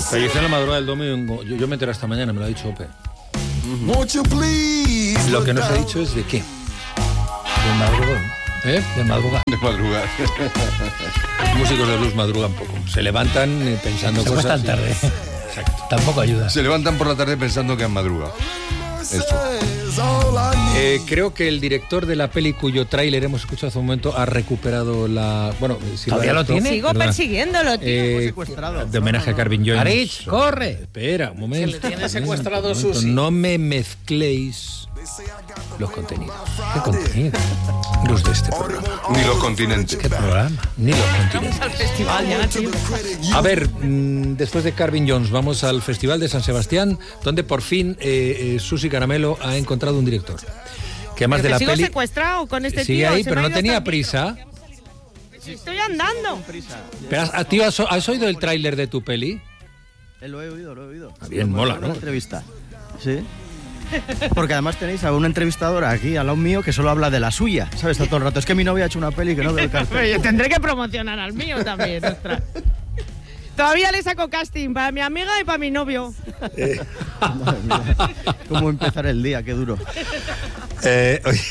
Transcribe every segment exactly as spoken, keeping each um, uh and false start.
Falleció en la madrugada del domingo. Yo, yo me enteré esta mañana, me lo ha dicho Ope. Uh-huh. Lo que no se ha dicho es de qué. De madrugón. ¿Eh? De madrugada. De madrugada. Músicos de blues madrugan poco. Se levantan pensando se cosas. Se tarde. Exacto. Tampoco ayuda. Se levantan por la tarde pensando que han madrugado. Eso. Eh, creo que el director de la peli cuyo tráiler hemos escuchado hace un momento ha recuperado la... Bueno, si ¿todavía lo tiene? Sigo Perdona. persiguiéndolo, tío. Eh, secuestrado. de homenaje a Carvin Jones. Arich, corre. Espera, un momento. Se le tiene secuestrado un momento. Susi. No me mezcléis los contenidos. ¿Qué contenidos? Los de este programa. Ni los continentes. ¿Qué programa? Ni los continentes. Al festival ya, tío. A ver, mmm, después de Carvin Jones, vamos al Festival de San Sebastián, donde por fin eh, eh, Susi Caramelo ha encontrado un director. Que además de la sigo peli... secuestrado con este sigue tío. ahí, se pero me ha no ido tenía hasta el prisa. micro. Estoy andando. Pero, has- tío, ¿has, has oído el tráiler de tu peli? Eh, Lo he oído, lo he oído. Ah, bien, mola, Una ¿no? entrevista. Sí. Porque además tenéis a una entrevistadora aquí al lado mío que solo habla de la suya, ¿sabes? Está todo el rato. Es que mi novia ha hecho una peli que no veo el Pero cartel. yo tendré que promocionar al mío también, ostras. Todavía le saco casting para mi amiga y para mi novio. Madre mía. ¿Cómo empezar el día? Qué duro. Eh, oye.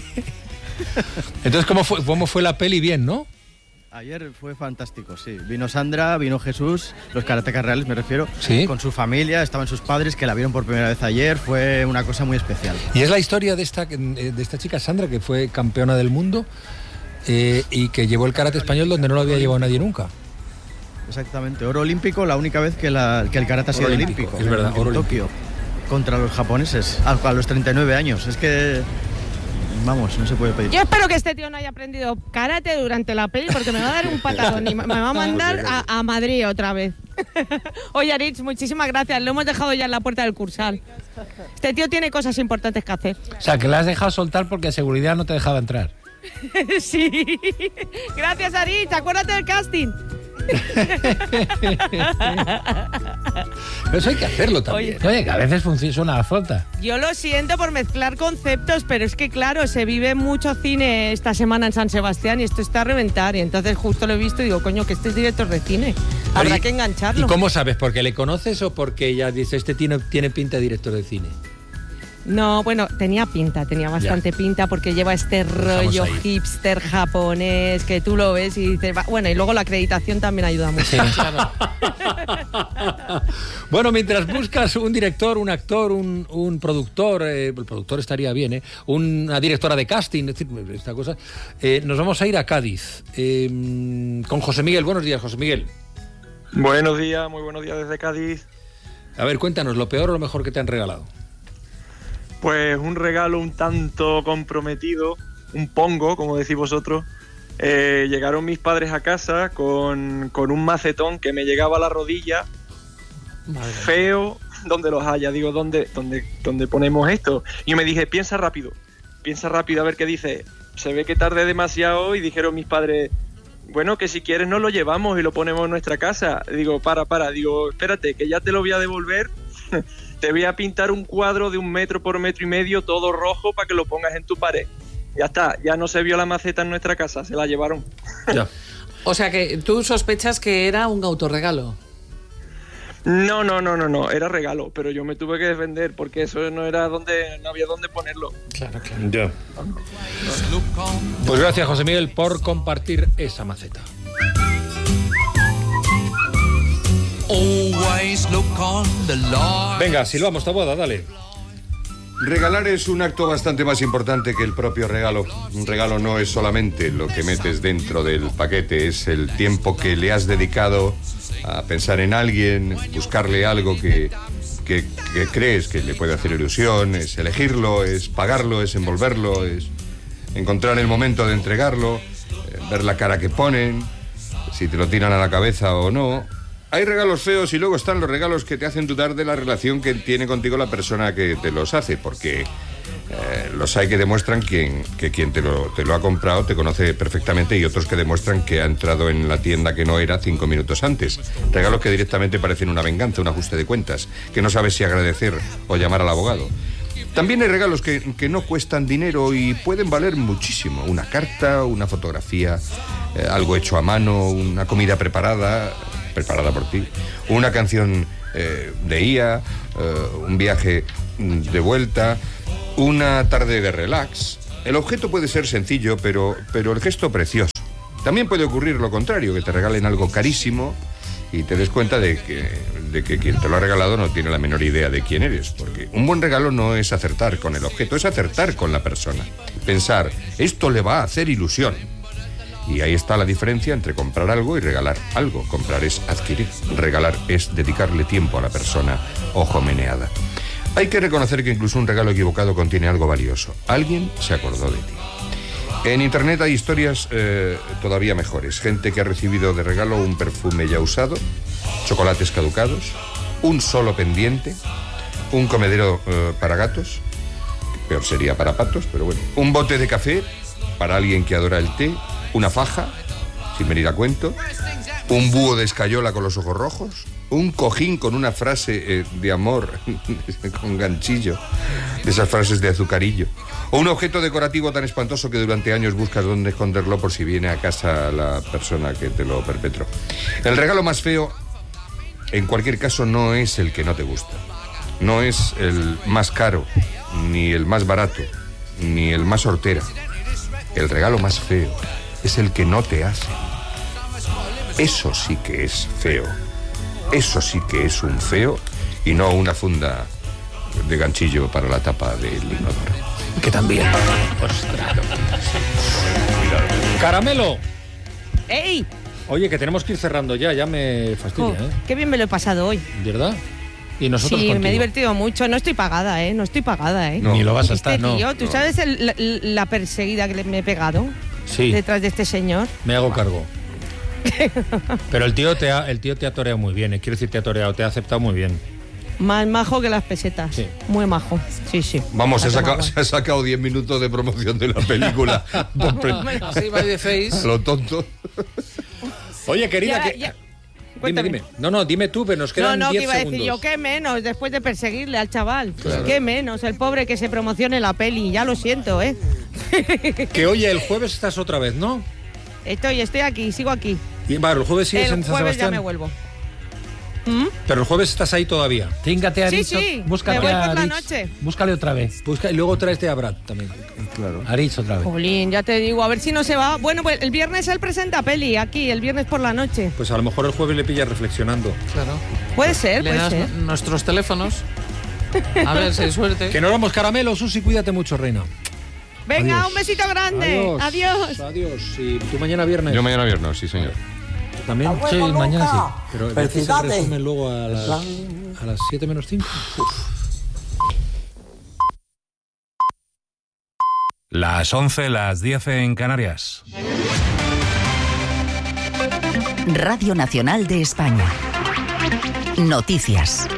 Entonces, ¿cómo fue, ¿cómo fue la peli? Bien, ¿no? Ayer fue fantástico, sí. Vino Sandra, vino Jesús, los karatecas reales me refiero, Sí. con su familia, estaban sus padres que la vieron por primera vez ayer, fue una cosa muy especial. Y es la historia de esta, de esta chica Sandra, que fue campeona del mundo eh, y que llevó el karate español donde no lo había llevado nadie nunca. Exactamente, oro olímpico, la única vez que, la, que el karate ha sido Oro olímpico, olímpico, es verdad, en, oro en Tokio, contra los japoneses, a, a los treinta y nueve años. Es que, vamos, no se puede pedir. Yo espero que este tío no haya aprendido karate durante la peli porque me va a dar un patadón y me va a mandar a, a Madrid otra vez. Oye, Arich, muchísimas gracias. Lo hemos dejado ya en la puerta del Cursal. Este tío tiene cosas importantes que hacer. O sea, que la has dejado soltar porque seguridad no te dejaba entrar. Sí. Gracias, Arich. Acuérdate del casting. Pero eso hay que hacerlo también. Oye, que a veces funciona la flota. Yo lo siento por mezclar conceptos, pero es que claro, se vive mucho cine esta semana en San Sebastián y esto está a reventar. Y entonces justo lo he visto y digo, coño, que este es director de cine. Habrá Oye, que engancharlo. ¿Y cómo sabes? ¿Porque le conoces o porque ella dice, este tiene, tiene pinta de director de cine? No, bueno, tenía pinta, tenía bastante Ya. pinta porque lleva este Lo rollo dejamos ahí. hipster japonés que tú lo ves y dices, va- bueno, y luego la acreditación también ayuda mucho. Sí, claro. Bueno, mientras buscas un director, un actor, un, un productor, eh, el productor estaría bien, ¿eh? Una directora de casting, es decir, esta cosa, eh, nos vamos a ir a Cádiz eh, con José Miguel. Buenos días, José Miguel. Buenos días, muy buenos días desde Cádiz. A ver, cuéntanos, ¿lo peor o lo mejor que te han regalado? Pues un regalo un tanto comprometido, un pongo, como decís vosotros. Eh, llegaron mis padres a casa con, con un macetón que me llegaba a la rodilla, feo, donde los haya. Digo, ¿dónde, dónde, ¿dónde ponemos esto? Y yo me dije, piensa rápido, piensa rápido a ver qué dice. Se ve que tardé demasiado y dijeron mis padres, bueno, que si quieres nos lo llevamos y lo ponemos en nuestra casa. Digo, para, para, digo, espérate, que ya te lo voy a devolver. Te voy a pintar un cuadro de un metro por metro y medio, todo rojo, para que lo pongas en tu pared. Ya está, ya no se vio la maceta en nuestra casa, se la llevaron. Ya. O sea que tú sospechas que era un autorregalo. No, no, no, no, no, era regalo, pero yo me tuve que defender porque eso no era donde, no había dónde ponerlo. Claro, claro. Ya. Pues gracias, José Miguel, por compartir esa maceta. Venga, silbamos esta boda, dale. Regalar es un acto bastante más importante que el propio regalo. Un regalo no es solamente lo que metes dentro del paquete, es el tiempo que le has dedicado a pensar en alguien, buscarle algo que, que, que crees que le puede hacer ilusión, es elegirlo, es pagarlo, es envolverlo, es encontrar el momento de entregarlo, eh, ver la cara que ponen, si te lo tiran a la cabeza o no. Hay regalos feos y luego están los regalos que te hacen dudar de la relación que tiene contigo la persona que te los hace, porque eh, los hay que demuestran quien, que quien te lo, te lo ha comprado te conoce perfectamente y otros que demuestran que ha entrado en la tienda que no era cinco minutos antes. Regalos que directamente parecen una venganza, un ajuste de cuentas, que no sabes si agradecer o llamar al abogado. También hay regalos que, que no cuestan dinero y pueden valer muchísimo. Una carta, una fotografía, eh, algo hecho a mano, una comida preparada. preparada por ti, una canción eh, de I A, eh, un viaje de vuelta, una tarde de relax. El objeto puede ser sencillo, pero, pero el gesto precioso. También puede ocurrir lo contrario, que te regalen algo carísimo y te des cuenta de que, de que quien te lo ha regalado no tiene la menor idea de quién eres. Porque un buen regalo no es acertar con el objeto, es acertar con la persona. Pensar, esto le va a hacer ilusión. Y ahí está la diferencia entre comprar algo y regalar algo. Comprar es adquirir, regalar es dedicarle tiempo a la persona ojo meneada. Hay que reconocer que incluso un regalo equivocado contiene algo valioso. Alguien se acordó de ti. En internet hay historias eh, todavía mejores. Gente que ha recibido de regalo un perfume ya usado, chocolates caducados, un solo pendiente, un comedero eh, para gatos, peor sería para patos, pero bueno, un bote de café para alguien que adora el té, una faja, sin venir a cuento, un búho de escayola con los ojos rojos, un cojín con una frase eh, de amor con ganchillo, de esas frases de azucarillo, o un objeto decorativo tan espantoso que durante años buscas dónde esconderlo por si viene a casa la persona que te lo perpetró. El regalo más feo, en cualquier caso, no es el que no te gusta, no es el más caro, ni el más barato, ni el más hortera. El regalo más feo es el que no te hace. Eso sí que es feo. Eso sí que es un feo y no una funda de ganchillo para la tapa del inodoro. Que también. Ostras. Caramelo. ¡Ey! Oye, que tenemos que ir cerrando ya, ya me fastidia, Oh, ¿eh? qué bien me lo he pasado hoy. ¿Verdad? Y nosotros Sí, contigo. me he divertido mucho. No estoy pagada, ¿eh? No estoy pagada, ¿eh? No. Ni lo vas a Este estar, no. tío, ¿tú No. sabes el- la, la perseguida que le- me he pegado Sí, detrás de este señor? me hago cargo. Pero el tío te ha, el tío te ha toreado muy bien, ¿eh? Quiero decir, te ha toreado, te ha aceptado muy bien. Más majo que las pesetas. Sí. Muy majo. Sí, sí. Vamos, se ha, Está sacado, guay. se ha sacado diez minutos de promoción de la película. Por pre- Así by the face. Lo tonto. Oye, querida, Ya, que... ya. Dime, Cuéntame. dime. No, no, dime tú, pero nos No, quedan no, que diez iba a segundos. decir yo, qué menos, después de perseguirle al chaval. Claro. Qué menos, el pobre que se promocione la peli, ya lo siento, ¿eh? Que oye, el jueves estás otra vez, ¿no? Estoy, estoy aquí, sigo aquí. Y, vale, el jueves sigues El en San jueves ya Sebastián. me vuelvo. ¿Mm? Pero el jueves estás ahí todavía. Tíngate a Sí, Aritz, sí, búscate me voy a por la Aritz. noche. Búscale otra vez. Busca, y luego traes de Brad también. Claro. Aritz otra vez. Jolín, ya te digo, a ver si no se va. Bueno, pues el viernes él presenta peli aquí, el viernes por la noche. Pues a lo mejor el jueves le pillas reflexionando. Claro. Puede ser, Le puede das ser. nuestros teléfonos. A ver si hay suerte. Que no vamos caramelo, Susi, cuídate mucho, reina. Venga, Adiós. un besito grande. Adiós. Adiós. Y tú mañana viernes. Yo mañana viernes, sí, señor. También. Sí, mañana sí. Pero ¿ves el Felicidades. resumen luego a las, a las siete menos cinco. Las once, las diez en Canarias. Radio Nacional de España. Noticias.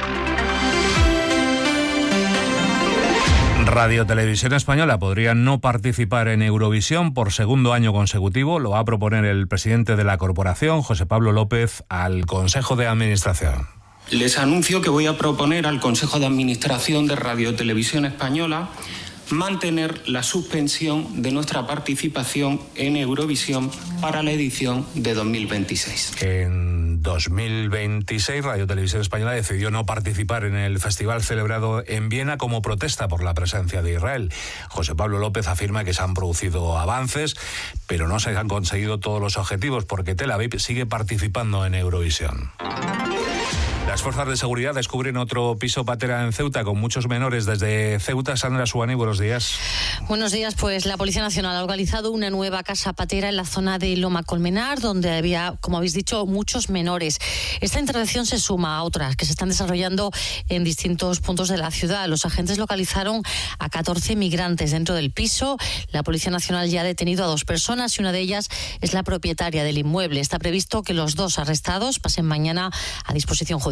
Radio Televisión Española podría no participar en Eurovisión por segundo año consecutivo. Lo va a proponer el presidente de la corporación, José Pablo López, al Consejo de Administración. Les anuncio que voy a proponer al Consejo de Administración de Radio Televisión Española mantener la suspensión de nuestra participación en Eurovisión para la edición de dos mil veintiséis. En dos mil veintiséis, Radio Televisión Española decidió no participar en el festival celebrado en Viena como protesta por la presencia de Israel. José Pablo López afirma que se han producido avances, pero no se han conseguido todos los objetivos porque Tel Aviv sigue participando en Eurovisión. Las fuerzas de seguridad descubren otro piso patera en Ceuta con muchos menores. Desde Ceuta, Sandra Suani, buenos días. Buenos días, pues la Policía Nacional ha localizado una nueva casa patera en la zona de Loma Colmenar, donde había, como habéis dicho, muchos menores. Esta intervención se suma a otras que se están desarrollando en distintos puntos de la ciudad. Los agentes localizaron a catorce migrantes dentro del piso. La Policía Nacional ya ha detenido a dos personas y una de ellas es la propietaria del inmueble. Está previsto que los dos arrestados pasen mañana a disposición judicial.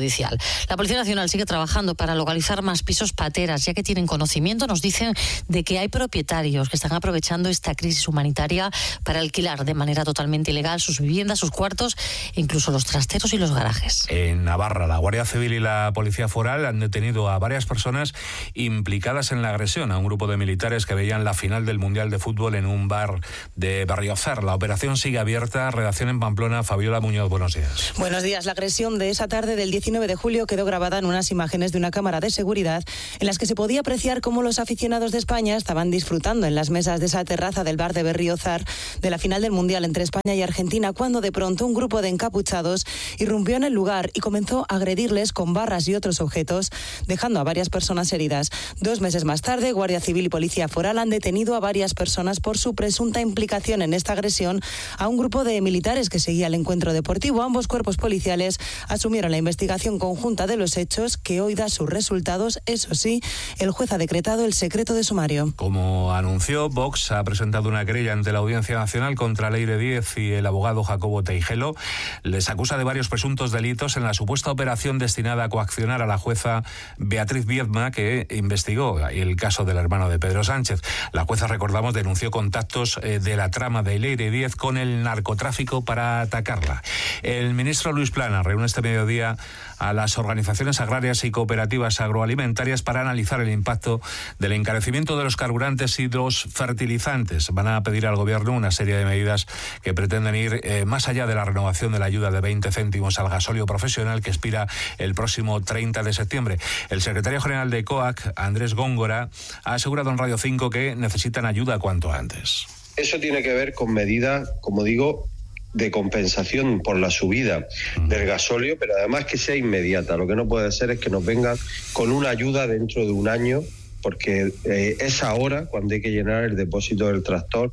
judicial. La Policía Nacional sigue trabajando para localizar más pisos pateras, ya que tienen conocimiento, nos dicen, de que hay propietarios que están aprovechando esta crisis humanitaria para alquilar de manera totalmente ilegal sus viviendas, sus cuartos, e incluso los trasteros y los garajes. En Navarra, la Guardia Civil y la Policía Foral han detenido a varias personas implicadas en la agresión a un grupo de militares que veían la final del Mundial de Fútbol en un bar de Berriozar. La operación sigue abierta. Redacción en Pamplona, Fabiola Muñoz, buenos días. Buenos días. La agresión de esa tarde del diecinueve de julio quedó grabada en unas imágenes de una cámara de seguridad en las que se podía apreciar cómo los aficionados de España estaban disfrutando en las mesas de esa terraza del bar de Berriozar de la final del Mundial entre España y Argentina, cuando de pronto un grupo de encapuchados irrumpió en el lugar y comenzó a agredirles con barras y otros objetos, dejando a varias personas heridas. Dos meses más tarde, Guardia Civil y Policía Foral han detenido a varias personas por su presunta implicación en esta agresión a un grupo de militares que seguía el encuentro deportivo. Ambos cuerpos policiales asumieron la investigación conjunta de los hechos, que hoy da sus resultados. Eso sí, el juez ha decretado el secreto de sumario. Como anunció, Vox ha presentado una querella ante la Audiencia Nacional contra Leire Díez y el abogado Jacobo Teijelo. Les acusa de varios presuntos delitos en la supuesta operación destinada a coaccionar a la jueza Beatriz Viedma, que investigó el caso del hermano de Pedro Sánchez. La jueza, recordamos, denunció contactos de la trama de Leire Díez con el narcotráfico para atacarla. El ministro Luis Planas reúne este mediodía a las organizaciones agrarias y cooperativas agroalimentarias para analizar el impacto del encarecimiento de los carburantes y los fertilizantes. Van a pedir al Gobierno una serie de medidas que pretenden ir eh, más allá de la renovación de la ayuda de veinte céntimos al gasóleo profesional, que expira el próximo treinta de septiembre. El secretario general de COAC, Andrés Góngora, ha asegurado en Radio cinco que necesitan ayuda cuanto antes. Eso tiene que ver con medidas, como digo, de compensación por la subida del gasóleo, pero además que sea inmediata. Lo que no puede ser es que nos vengan con una ayuda dentro de un año, porque eh, es ahora cuando hay que llenar el depósito del tractor.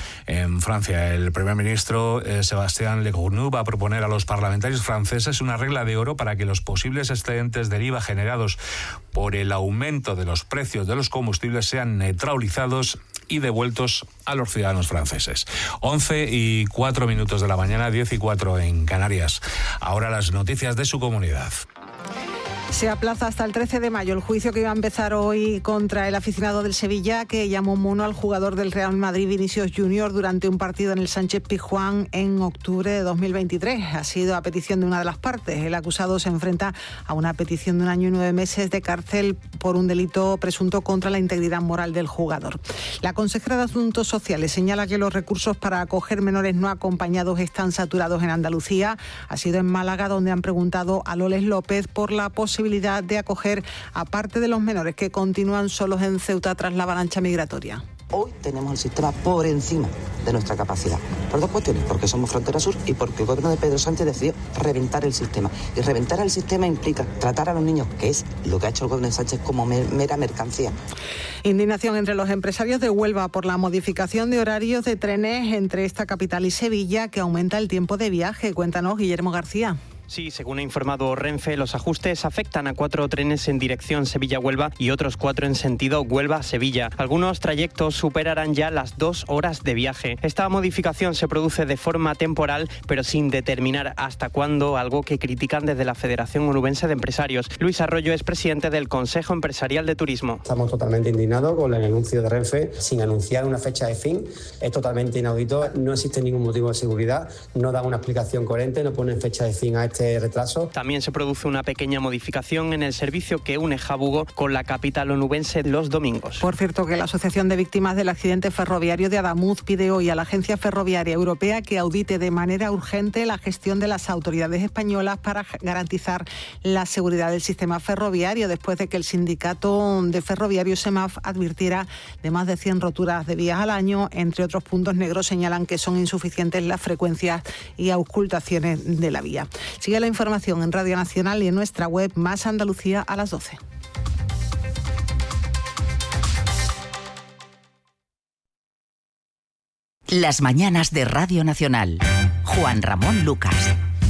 En Francia, el primer ministro eh, Sébastien Lecornu va a proponer a los parlamentarios franceses una regla de oro para que los posibles excedentes del I V A generados por el aumento de los precios de los combustibles sean neutralizados y devueltos a los ciudadanos franceses. once y cuatro minutos de la mañana, diez y cuatro en Canarias. Ahora las noticias de su comunidad. Se aplaza hasta el trece de mayo el juicio que iba a empezar hoy contra el aficionado del Sevilla, que llamó mono al jugador del Real Madrid, Vinicius Junior, durante un partido en el Sánchez-Pizjuán en octubre de dos mil veintitrés. Ha sido a petición de una de las partes. El acusado se enfrenta a una petición de un año y nueve meses de cárcel por un delito presunto contra la integridad moral del jugador. La consejera de Asuntos Sociales señala que los recursos para acoger menores no acompañados están saturados en Andalucía. Ha sido en Málaga donde han preguntado a Loles López por la posibilidad posibilidad de acoger a parte de los menores que continúan solos en Ceuta tras la avalancha migratoria. Hoy tenemos el sistema por encima de nuestra capacidad. Por dos cuestiones, porque somos frontera sur y porque el gobierno de Pedro Sánchez decidió reventar el sistema. Y reventar el sistema implica tratar a los niños, que es lo que ha hecho el gobierno de Sánchez, como mera mercancía. Indignación entre los empresarios de Huelva por la modificación de horarios de trenes entre esta capital y Sevilla, que aumenta el tiempo de viaje. Cuéntanos, Guillermo García. Sí, según ha informado Renfe, los ajustes afectan a cuatro trenes en dirección Sevilla-Huelva y otros cuatro en sentido Huelva-Sevilla. Algunos trayectos superarán ya las dos horas de viaje. Esta modificación se produce de forma temporal, pero sin determinar hasta cuándo, algo que critican desde la Federación Onubense de Empresarios. Luis Arroyo es presidente del Consejo Empresarial de Turismo. Estamos totalmente indignados con el anuncio de Renfe sin anunciar una fecha de fin. Es totalmente inaudito, no existe ningún motivo de seguridad, no dan una explicación coherente, no ponen fecha de fin a este retraso. También se produce una pequeña modificación en el servicio que une Jabugo con la capital onubense los domingos. Por cierto, que la Asociación de Víctimas del Accidente Ferroviario de Adamuz pide hoy a la Agencia Ferroviaria Europea que audite de manera urgente la gestión de las autoridades españolas para garantizar la seguridad del sistema ferroviario, después de que el sindicato de ferroviarios SEMAF advirtiera de más de cien roturas de vías al año. Entre otros puntos negros señalan que son insuficientes las frecuencias y auscultaciones de la vía. Sigue la información en Radio Nacional y en nuestra web Más Andalucía a las doce. Las mañanas de Radio Nacional. Juan Ramón Lucas.